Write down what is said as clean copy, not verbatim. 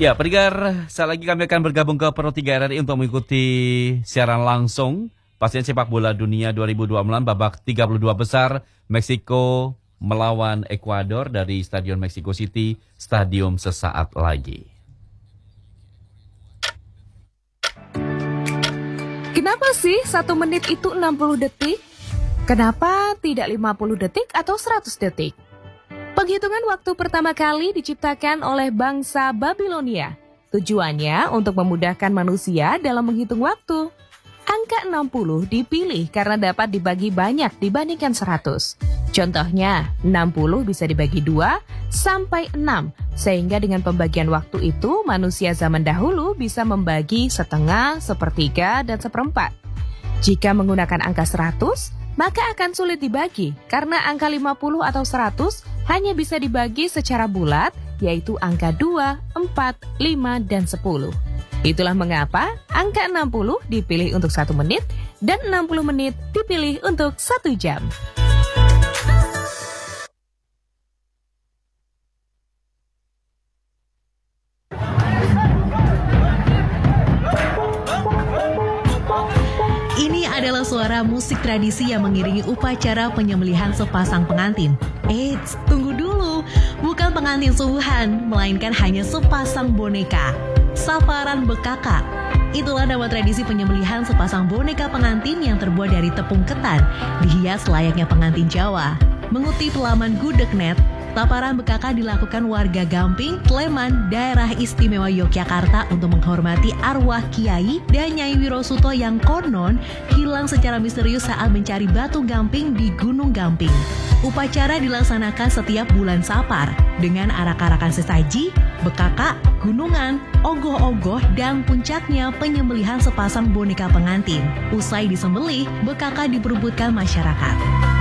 Ya, pendengar, saat lagi kami akan bergabung ke Pro 3 RRI untuk mengikuti siaran langsung pastinya sepak bola dunia 2026 babak 32 besar Meksiko melawan Ekuador dari Stadion Mexico City, stadium sesaat lagi. Kenapa sih 1 menit itu 60 detik? Kenapa tidak 50 detik atau 100 detik? Penghitungan waktu pertama kali diciptakan oleh bangsa Babilonia. Tujuannya untuk memudahkan manusia dalam menghitung waktu. Angka 60 dipilih karena dapat dibagi banyak dibandingkan 100. Contohnya, 60 bisa dibagi 2 sampai 6. Sehingga dengan pembagian waktu itu, manusia zaman dahulu bisa membagi setengah, sepertiga, dan seperempat. Jika menggunakan angka 100, maka akan sulit dibagi karena angka 50 atau 100 hanya bisa dibagi secara bulat, yaitu angka 2, 4, 5, dan 10. Itulah mengapa angka 60 dipilih untuk 1 menit dan 60 menit dipilih untuk 1 jam. Ini adalah suara musik tradisi yang mengiringi upacara penyembelihan sepasang pengantin. Eits, tunggu dulu. Bukan pengantin sungguhan, melainkan hanya sepasang boneka. Saparan bekaka. Itulah nama tradisi penyembelihan sepasang boneka pengantin yang terbuat dari tepung ketan, dihias layaknya pengantin Jawa. Mengutip laman Gudeg.net, saparan bekaka dilakukan warga Gamping, Sleman, Daerah Istimewa Yogyakarta untuk menghormati arwah Kiai dan Nyai Wirosuto yang konon hilang secara misterius saat mencari batu gamping di Gunung Gamping. Upacara dilaksanakan setiap bulan Sapar dengan arak-arakan sesaji, bekaka, gunungan, ogoh-ogoh, dan puncaknya penyembelihan sepasang boneka pengantin. Usai disembelih, bekaka diperebutkan masyarakat.